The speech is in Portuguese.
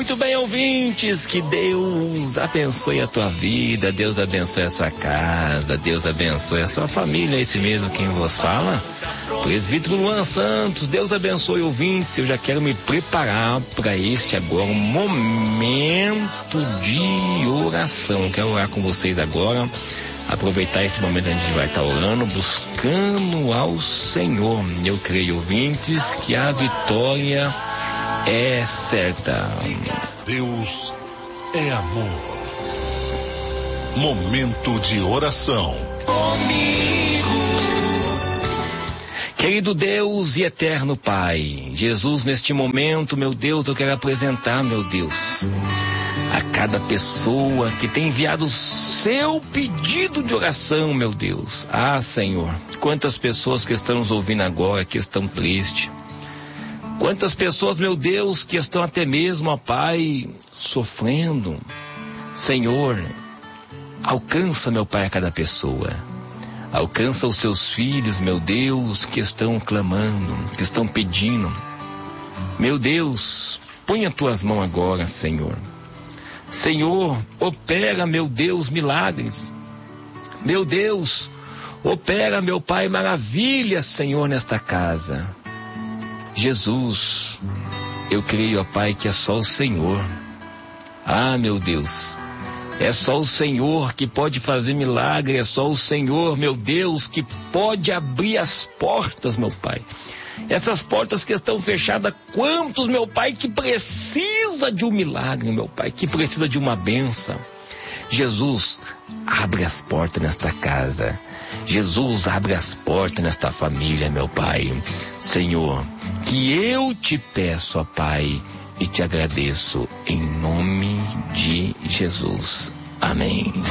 Muito bem, ouvintes, que Deus abençoe a tua vida, Deus abençoe a sua casa, Deus abençoe a sua família, esse mesmo quem vos fala, Presbítero Luan Santos. Deus abençoe, ouvintes. Eu já quero me preparar para este agora, um momento de oração. Quero orar com vocês agora, aproveitar esse momento que a gente vai estar orando, buscando ao Senhor. Eu creio, ouvintes, que a vitória é certa. Deus é amor. Momento de oração. Querido Deus e eterno Pai, Jesus, neste momento, meu Deus, eu quero apresentar, meu Deus, a cada pessoa que tem enviado o seu pedido de oração, meu Deus. Ah, Senhor, quantas pessoas que estão nos ouvindo agora, que estão tristes. Quantas pessoas, meu Deus, que estão até mesmo, ó Pai, sofrendo. Senhor, alcança, meu Pai, a cada pessoa. Alcança os seus filhos, meu Deus, que estão clamando, que estão pedindo. Meu Deus, põe as tuas mãos agora, Senhor. Senhor, opera, meu Deus, milagres. Meu Deus, opera, meu Pai, maravilhas, Senhor, nesta casa. Jesus, eu creio, ó Pai, que é só o Senhor. Ah, meu Deus, é só o Senhor que pode fazer milagre, é só o Senhor, meu Deus, que pode abrir as portas, meu Pai. Essas portas que estão fechadas, quantos, meu Pai, que precisa de um milagre, meu Pai, que precisa de uma bênção. Jesus, abre as portas nesta casa. Jesus, abre as portas nesta família, meu Pai. Senhor, que eu te peço, ó Pai, e te agradeço em nome de Jesus. Amém.